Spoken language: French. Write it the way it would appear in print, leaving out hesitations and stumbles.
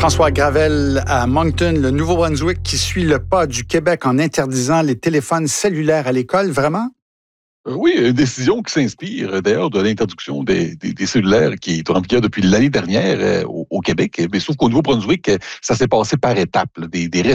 François Gravel à Moncton, le Nouveau-Brunswick qui suit le pas du Québec en interdisant les téléphones cellulaires à l'école, vraiment? Oui, une décision qui s'inspire d'ailleurs de l'introduction des cellulaires qui est en vigueur depuis l'année dernière au Québec. Mais sauf qu'au Nouveau-Brunswick, ça s'est passé par étapes. Des